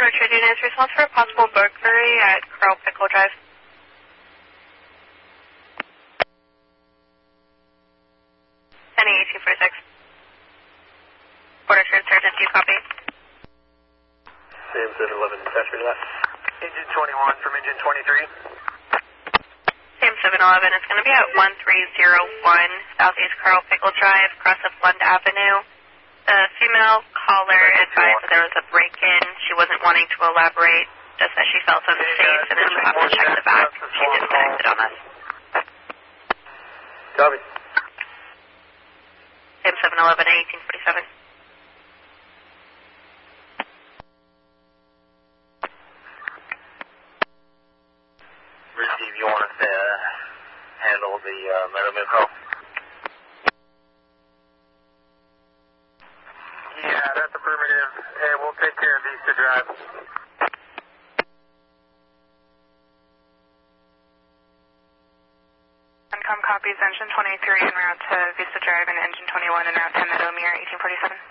Order Trade Unit's response for a possible burglary at Carl Pickle Drive. Penny 1846. Order Trade Sergeant, do you copy? Same 711, attachment left. Engine 21 from engine 23. Same 711, it's going to be at 1301 Southeast Carl Pickle Drive, across of Lund Avenue. The female caller advised that there was a break-in. She wasn't wanting to elaborate, just that she felt unsafe, and then she'll have to check the back. She disconnected on us. Copy. Same 711 1847. Receive, you want us to handle the Meadowmill call? Yeah, that's affirmative. Hey, we'll take care of these two drives. Encom copies engine 23 en route to Vista Drive and engine 21 en route to Meadowmere 1847.